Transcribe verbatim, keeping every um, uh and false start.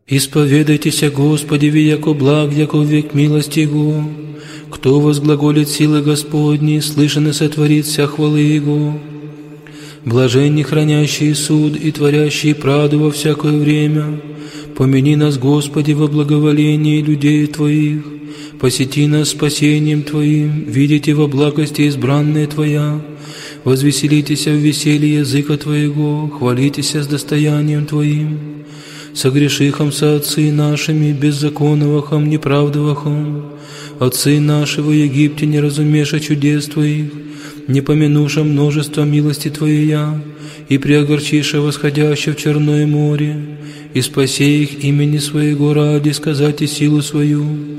Исповедайтеся Господи, яко благ, яко век милости Его. Кто возглаголит силы Господни, слышен и сотворит вся хвалы Его. Блаженни хранящие суд и творящие правду во всякое время. Помяни нас, Господи, во благоволении людей Твоих. Посети нас спасением Твоим, видите во благости избранные Твоя. Возвеселитеся в веселье языка Твоего, хвалитеся с достоянием Твоим. Согрешихом со отцы нашими, беззаконовахом, неправдовахом. Отцы наши в Египте не разумеша чудес Твоих, не помянуша множество милости Твоя, и приогорчиша восходящее в Черное море, и спаси их имени Своего ради, сказать и силу свою.